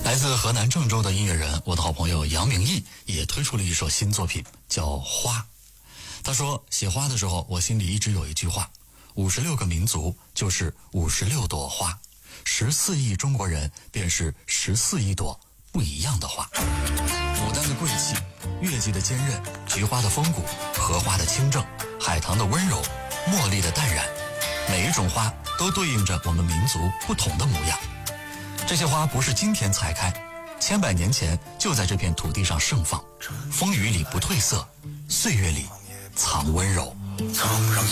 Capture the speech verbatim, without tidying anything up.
来自河南郑州的音乐人，我的好朋友杨明义也推出了一首新作品，叫《花》。他说，写花的时候，我心里一直有一句话：五十六个民族就是五十六朵花，十四亿中国人便是十四亿朵不一样的花。牡丹的贵气，月季的坚韧，菊花的风骨，荷花的清正，海棠的温柔，茉莉的淡然，每一种花都对应着我们民族不同的模样。这些花不是今天才开，千百年前就在这片土地上盛放，风雨里不褪色，岁月里藏温柔。 曾让